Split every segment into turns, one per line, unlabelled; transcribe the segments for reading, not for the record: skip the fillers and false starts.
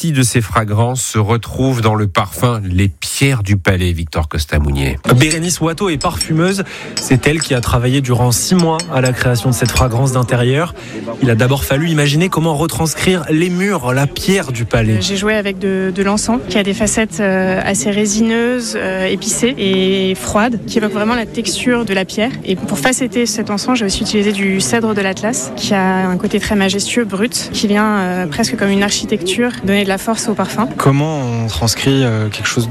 partie de ces fragrances se retrouve dans le parfum Les Pierres du Palais, Victor Costa-Mounier.
Bérénice Watteau est parfumeuse. C'est elle qui a travaillé durant 6 mois à la création de cette fragrance d'intérieur. Il a d'abord fallu imaginer comment retranscrire les murs, la pierre du palais.
J'ai joué avec de l'encens qui a des facettes assez résineuses, épicées et froides, qui évoquent vraiment la texture de la pierre. Et pour facetter cet encens, j'ai aussi utilisé du cèdre de l'Atlas, qui a un côté très majestueux, brut, qui vient presque comme une architecture, donner de la force au parfum.
Comment on transcrit quelque chose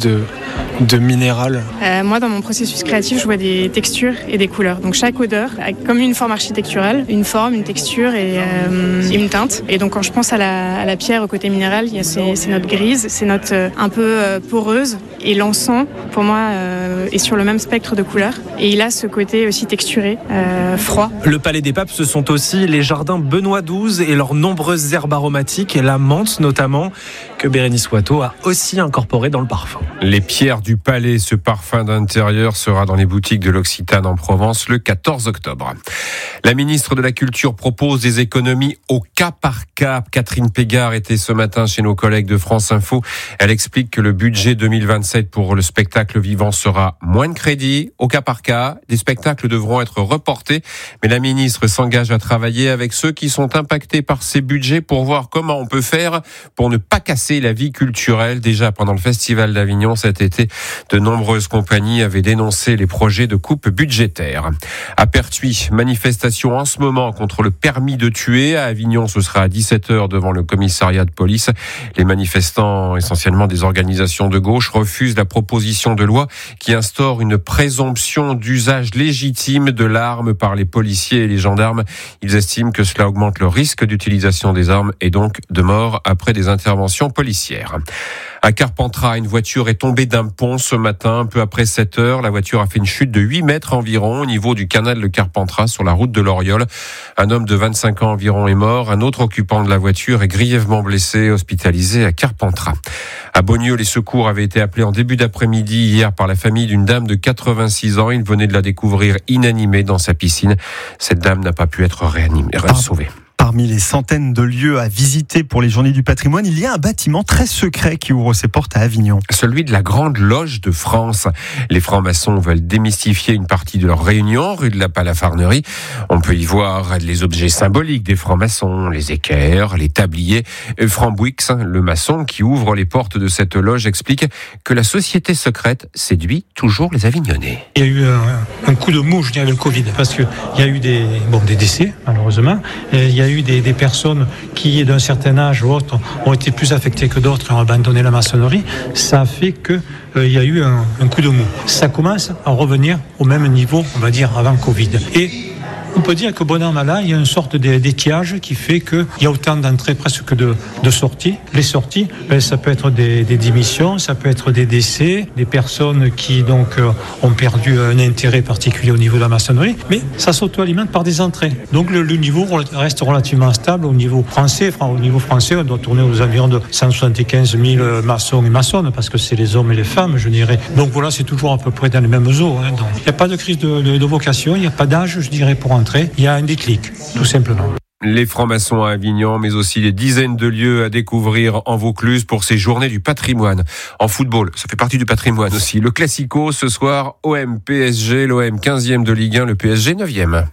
de minéral ?
Moi, dans mon processus créatif, je vois des textures et des couleurs. Donc chaque odeur a comme une forme architecturale, une forme, une texture et une teinte. Et donc quand je pense à la pierre, au côté minéral, il y a ces notes grises, ces notes un peu poreuses. Et l'encens, pour moi, est sur le même spectre de couleurs. Et il a ce côté aussi texturé, froid.
Le Palais des Papes, ce sont aussi les jardins Benoît XII et leurs nombreuses herbes aromatiques, et la menthe notamment, que Bérénice Watteau a aussi incorporé dans le parfum.
Les Pierres du Palais, ce parfum d'intérieur sera dans les boutiques de l'Occitane en Provence le 14 octobre. La ministre de la Culture propose des économies au cas par cas. Catherine Pégard était ce matin chez nos collègues de France Info. Elle explique que le budget 2027 pour le spectacle vivant sera moins de crédits au cas par cas. Des spectacles devront être reportés, mais la ministre s'engage à travailler avec ceux qui sont impactés par ces budgets pour voir comment on peut faire pour ne pas casser la vie culturelle. Déjà pendant le Festival d'Avignon cet été, de nombreuses compagnies avaient dénoncé les projets de coupe budgétaire. À Pertuis, manifestation en ce moment contre le permis de tuer. À Avignon, ce sera à 17h devant le commissariat de police. Les manifestants, essentiellement des organisations de gauche, refusent la proposition de loi qui instaure une présomption d'usage légitime de l'arme par les policiers et les gendarmes. Ils estiment que cela augmente le risque d'utilisation des armes et donc de mort après des interventions policières. À Carpentras, une voiture est tombée d'un pont ce matin, un peu après 7h. La voiture a fait une chute de 8 mètres environ au niveau du canal de Carpentras sur la route de l'Oriole. Un homme de 25 ans environ est mort. Un autre occupant de la voiture est grièvement blessé, hospitalisé à Carpentras. À Beaunieu, les secours avaient été appelés en début d'après-midi hier par la famille d'une dame de 86 ans. Ils venaient de la découvrir inanimée dans sa piscine. Cette dame n'a pas pu être sauvée.
Parmi les centaines de lieux à visiter pour les Journées du patrimoine, il y a un bâtiment très secret qui ouvre ses portes à Avignon.
Celui de la Grande Loge de France. Les francs-maçons veulent démystifier une partie de leur réunion, rue de la Palafarnerie. On peut y voir les objets symboliques des francs-maçons, les équerres, les tabliers. Franck Bouix, le maçon qui ouvre les portes de cette loge, explique que la société secrète séduit toujours les Avignonnais.
Il y a eu un coup de mou, je dirais, le Covid, parce qu'il y a eu des décès, malheureusement. Et il y a eu des personnes qui, d'un certain âge ou autre, ont été plus affectées que d'autres et ont abandonné la maçonnerie. Ça a fait qu'il y a eu un coup de mou. Ça commence à revenir au même niveau, on va dire, avant Covid. Et on peut dire que bon an, mal an, il y a une sorte d'étiage qui fait qu'il y a autant d'entrées presque que de sorties. Les sorties, ça peut être des démissions, ça peut être des décès, des personnes qui donc ont perdu un intérêt particulier au niveau de la maçonnerie, mais ça s'auto-alimente par des entrées. Donc le niveau reste relativement stable au niveau français. Au niveau français, on doit tourner aux environs de 175 000 maçons et maçonnes, parce que c'est les hommes et les femmes, je dirais. Donc voilà, c'est toujours à peu près dans les mêmes eaux. Donc, il n'y a pas de crise de vocation, il n'y a pas d'âge, je dirais, pour entrer. Il y a un déclic, tout simplement.
Les francs-maçons à Avignon, mais aussi des dizaines de lieux à découvrir en Vaucluse pour ces journées du patrimoine. En football, ça fait partie du patrimoine aussi. Le Classico, ce soir, OM-PSG, l'OM 15e de Ligue 1, le PSG 9e.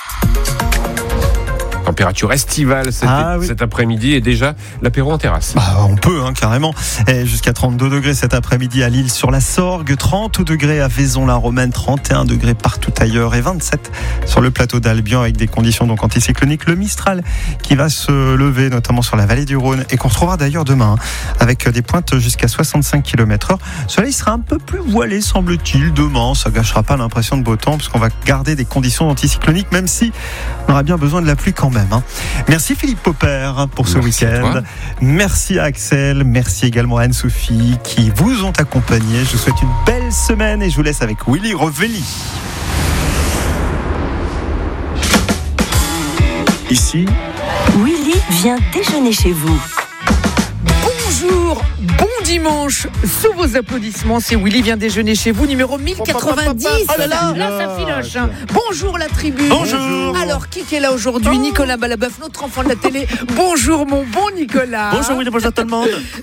Température estivale cet après-midi et déjà l'apéro en terrasse.
On peut carrément. Jusqu'à 32 degrés cet après-midi à Lille sur la Sorgue, 30 degrés à Vaison-la-Romaine, 31 degrés partout ailleurs et 27 sur le plateau d'Albion avec des conditions donc anticycloniques. Le Mistral qui va se lever notamment sur la vallée du Rhône et qu'on retrouvera d'ailleurs demain avec des pointes jusqu'à 65 km/h. Le soleil sera un peu plus voilé semble-t-il demain. Ça gâchera pas l'impression de beau temps parce qu'on va garder des conditions anticycloniques même si on aura bien besoin de la pluie quand même. Merci Philippe Popper pour ce week-end. Merci à Axel, merci également à Anne-Sophie qui vous ont accompagné. Je vous souhaite une belle semaine et je vous laisse avec Willy Revelli.
Ici,
Willy vient déjeuner chez vous.
Bonjour, bon dimanche, sous vos applaudissements, c'est Willy vient déjeuner chez vous, numéro 1090.
Oh là là,
ça filoche. Bonjour la tribu.
Bonjour.
Alors, qui est là aujourd'hui? Nicolas Balabœuf, notre enfant de la télé. Bonjour mon bon Nicolas.
Bonjour Willy, bonjour tout le monde.